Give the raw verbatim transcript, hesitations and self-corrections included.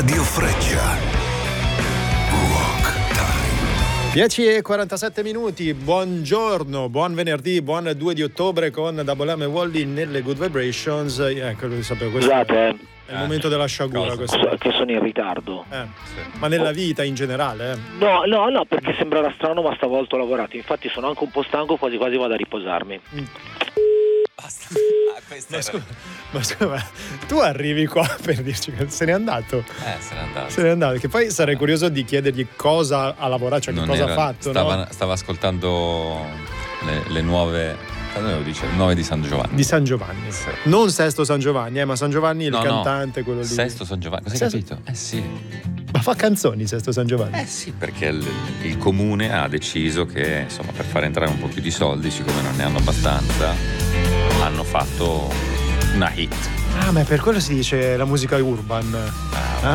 Radio Freccia. Rock Time. dieci e quarantasette minuti, buongiorno, buon venerdì, buon due di ottobre con Double M e Wally nelle Good Vibrations. Ecco, lo sapevo, questo Scusate, è il momento della sciagura. Questo. che sono in ritardo. Eh, ma nella vita in generale? Eh. No, no, no, perché sembrerà strano, ma stavolta ho lavorato. Infatti sono anche un po' stanco, quasi quasi vado a riposarmi. Mm. Basta. Ah, ma, scusa, ma scusa, tu arrivi qua per dirci che se n'è andato. Eh, se n'è andato. Se n'è andato, che poi sarei curioso di chiedergli cosa ha lavorato, cioè che cosa era, ha fatto. Stava, no? stava ascoltando le, le nuove, lo dice, le nuove di San Giovanni. Di San Giovanni. Sì. Non Sesto San Giovanni, eh, ma San Giovanni il no, cantante, no. quello lì. Sesto San Giovanni, cosa hai Sesto... capito? Eh sì. Ma fa canzoni Sesto San Giovanni? Eh sì, perché il, il comune ha deciso che, insomma, per far entrare un po' più di soldi, siccome non ne hanno abbastanza, hanno fatto una hit. Ah, ma per quello si dice la musica urban. Ah,